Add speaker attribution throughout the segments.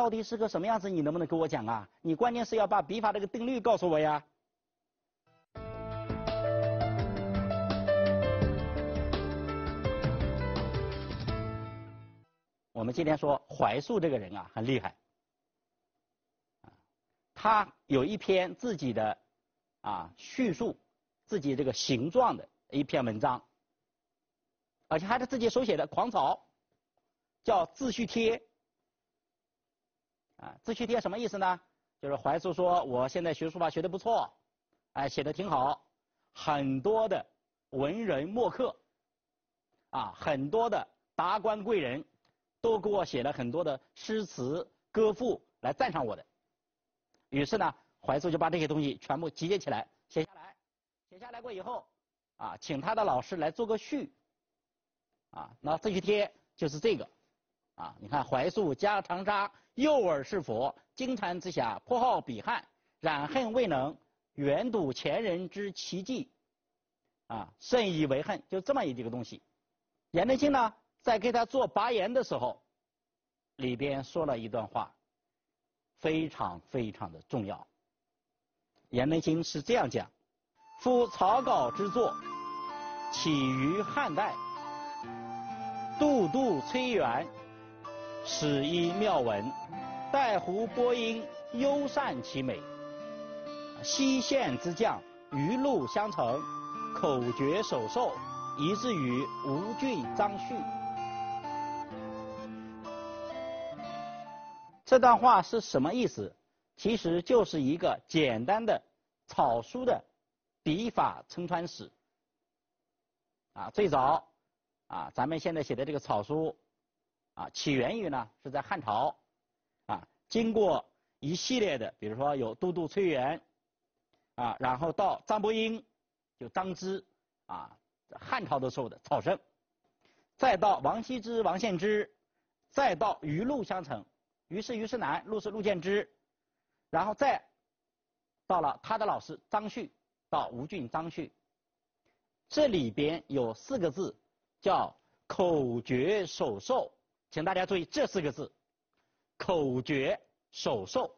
Speaker 1: 到底是个什么样子？你能不能给我讲啊？你关键是要把笔法这个定律告诉我呀。我们今天说怀素这个人啊，很厉害。他有一篇自己的叙述自己这个形状的一篇文章，而且还是自己手写的狂草，叫《自序帖》。自序帖什么意思呢？就是怀素说我现在学书法学得不错，写得挺好，很多的文人墨客，很多的达官贵人都给我写了很多的诗词歌赋来赞赏我的。于是呢，怀素就把这些东西全部集结起来写下来，写下来过以后，请他的老师来做个序，那自序帖就是这个。你看怀素家长沙，幼儿是佛，经禅之下，颇好笔汉，染恨未能，远睹前人之奇迹，甚以为恨，就这么一个东西。颜真卿呢，在给他做拔言的时候，里边说了一段话，非常非常的重要。颜真卿是这样讲：夫草稿之作，起于汉代，杜度崔元，始依妙文，带湖播音，优善其美。西县之将，余路相承，口诀手授，以至于吴郡张旭。这段话是什么意思？其实就是一个简单的草书的笔法承传史。最早咱们现在写的这个草书起源于呢是在汉朝，经过一系列的，比如说有都督崔元，然后到张伯英，就张芝，汉朝的时候的草圣，再到王羲之、王献之，再到余路相承，余是虞世南，路是陆建之，然后再到了他的老师张旭，到吴郡张旭。这里边有4个字叫口诀手授，请大家注意这4个字，口诀手授。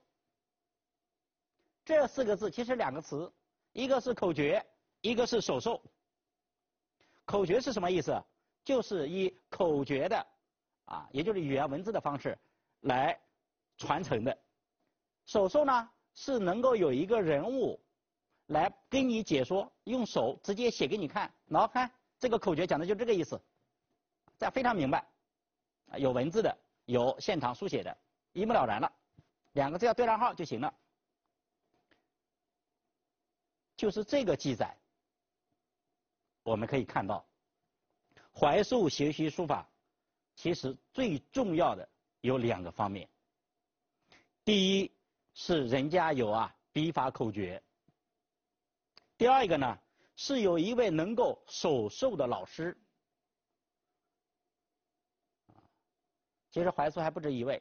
Speaker 1: 这4个字其实2个词，一个是口诀，一个是手授。口诀是什么意思？就是以口诀的也就是语言文字的方式来传承的。手授呢，是能够有一个人物来跟你解说，用手直接写给你看，然后看这个口诀讲的就这个意思，这样非常明白，有文字的，有现场书写的，一目了然了，2个字要对上号就行了。就是这个记载，我们可以看到，怀素学习书法，其实最重要的有2个方面。第一是人家有笔法口诀，第二一个呢是有一位能够手授的老师。其实怀素还不止一位，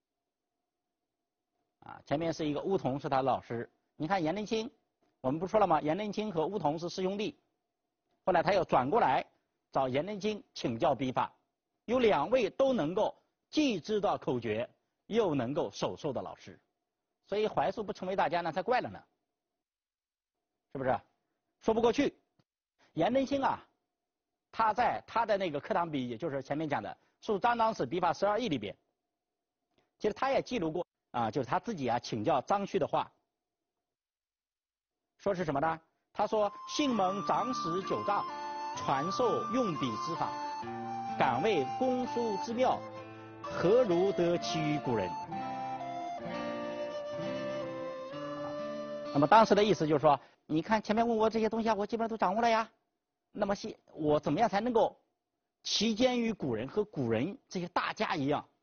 Speaker 1: 前面是一个乌童是他的老师。你看颜真卿，我们不说了吗？颜真卿和乌童是师兄弟，后来他又转过来找颜真卿请教笔法，有2位都能够既知道口诀又能够手授的老师，所以怀素不成为大家那才怪了呢，是不是？说不过去。颜真卿他在他的那个课堂笔记，就是前面讲的《述张党史笔法12义》里边，其实他也记录过就是他自己请教张旭的话，说是什么呢？他说：幸蒙长史9丈，传授用笔之法，敢谓公书之妙，何如得其于古人？那么当时的意思就是说，你看前面问我这些东西我基本上都掌握了呀，那么我怎么样才能够齐肩于古人，和古人这些大家一样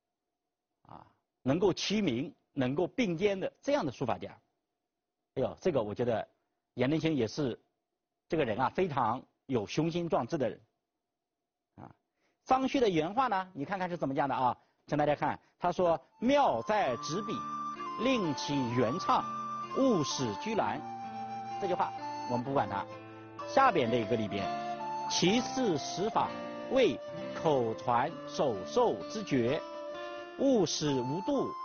Speaker 1: 能够齐名，能够并肩的这样的书法家。这个我觉得颜真卿也是这个人非常有雄心壮志的人张旭的原话呢，你看看是怎么讲的请大家看，他说：妙在执笔，令其原唱，勿使居兰。这句话我们不管它，下边这个里边，其次使法，为口传手授之诀，勿使无度，